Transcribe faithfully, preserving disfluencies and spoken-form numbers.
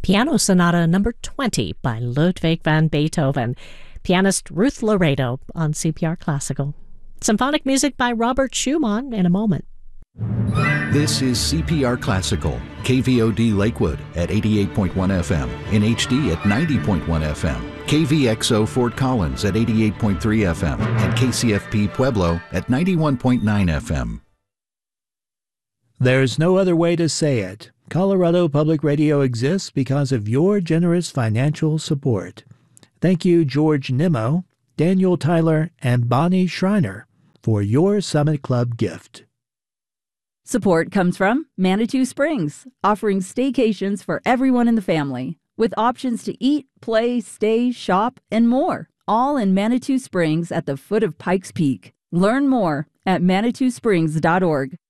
Piano Sonata number twenty by Ludwig van Beethoven. Pianist Ruth Laredo on C P R Classical. Symphonic music by Robert Schumann in a moment. This is C P R Classical, K V O D Lakewood at eighty-eight point one F M, in H D at ninety point one F M, K V X O Fort Collins at eighty-eight point three F M, and K C F P Pueblo at ninety-one point nine F M. There's no other way to say it. Colorado Public Radio exists because of your generous financial support. Thank you, George Nimmo, Daniel Tyler, and Bonnie Schreiner for your Summit Club gift. Support comes from Manitou Springs, offering staycations for everyone in the family, with options to eat, play, stay, shop, and more, all in Manitou Springs at the foot of Pikes Peak. Learn more at manitou springs dot org.